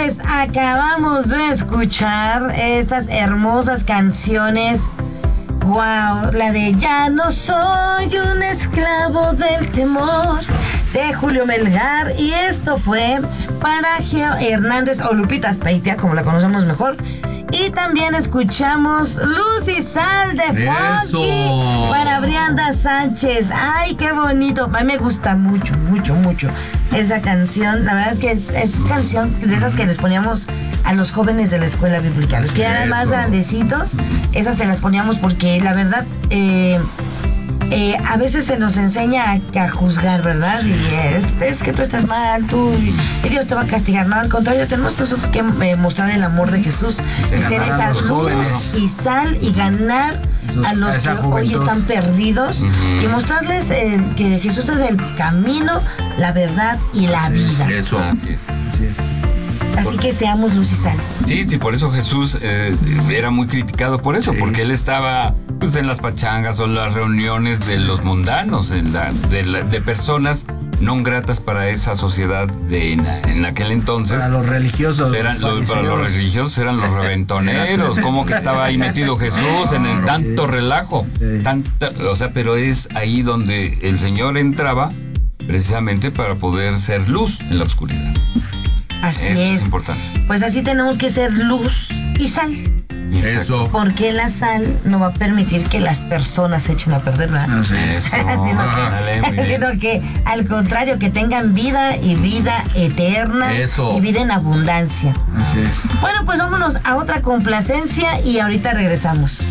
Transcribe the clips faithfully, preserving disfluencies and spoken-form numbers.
pues acabamos de escuchar estas hermosas canciones. Wow, la de Ya no soy un esclavo del temor, de Julio Melgar. Y esto fue para Geo Hernández o Lupita Speitia, como la conocemos mejor. Y también escuchamos Luz y Sal de Funky para Brianda Sánchez. Ay, qué bonito. A mí me gusta mucho, mucho, mucho esa canción. La verdad es que es, es canción de esas que les poníamos a los jóvenes de la escuela bíblica. Los que eran más grandecitos, esas se las poníamos porque la verdad... Eh, Eh, a veces se nos enseña a, a juzgar, ¿verdad? Y es, es que tú estás mal, tú, y, y Dios te va a castigar. No, al contrario, tenemos nosotros que eh, mostrar el amor de Jesús y, y ser esa luz y sal y ganar Jesús, a los a que juventud. Hoy están perdidos uh-huh. y mostrarles eh, que Jesús es el camino, la verdad y la así vida. Es, eso, así es, así es. Así que seamos luz y sal. Sí, sí, por eso Jesús eh, era muy criticado por eso, sí. porque él estaba pues en las pachangas o en las reuniones de los mundanos, en la, de, la, de personas no gratas para esa sociedad de en, en aquel entonces. Para los religiosos. Eran los, para los religiosos eran los reventoneros, como que estaba ahí metido Jesús en el tanto relajo. Sí. Tanta, o sea, pero es ahí donde el Señor entraba precisamente para poder ser luz en la oscuridad. Así Eso es. es importante. Pues así tenemos que ser luz y sal. Eso. Porque la sal no va a permitir que las personas se echen a perder, ¿verdad? No sé. Eso. sino, que, sino que al contrario, que tengan vida y vida eterna. Eso. Y vida en abundancia. Así es. Bueno, pues vámonos a otra complacencia y ahorita regresamos.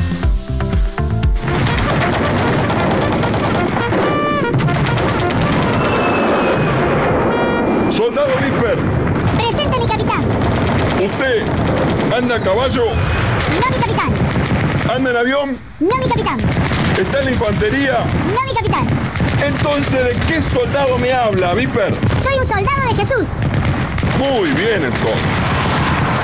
¡Soldado Viper! ¡Presente, mi capitán! ¿Usted anda a caballo? No, mi capitán. ¿Anda en avión? No, mi capitán. ¿Está en la infantería? No, mi capitán. Entonces, ¿de qué soldado me habla, Viper? Soy un soldado de Jesús. Muy bien, entonces.